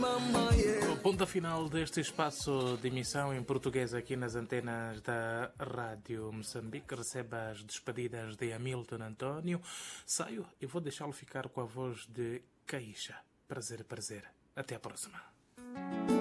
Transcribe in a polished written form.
O ponto final deste espaço de emissão em português aqui nas antenas da Rádio Moçambique. Recebe as despedidas de Hamilton António. Saio e vou deixá-lo ficar com a voz de Caixa. Prazer, prazer. Até a próxima.